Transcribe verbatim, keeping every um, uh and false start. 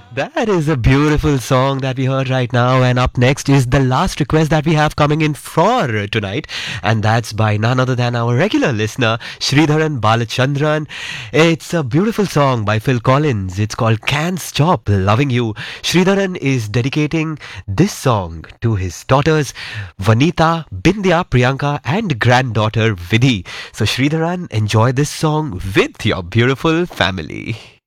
That is a beautiful song that we heard right now. And up next is the last request that we have coming in for tonight. And that's by none other than our regular listener, Sridharan Balachandran. It's a beautiful song by Phil Collins. It's called Can't Stop Loving You. Sridharan is dedicating this song to his daughters, Vanita, Bindya, Priyanka, and granddaughter Vidhi. So, Sridharan, enjoy this song with your beautiful family.